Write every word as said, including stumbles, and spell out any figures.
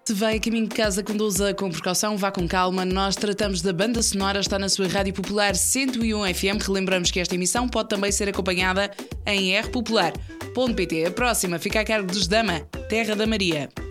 Se vai a caminho de casa, conduza com precaução, vá com calma. Nós tratamos da banda sonora, está na sua Rádio Popular cento e um F M. Relembramos que esta emissão pode também ser acompanhada em r popular ponto p t. A próxima fica a cargo dos Dama, Terra da Maria.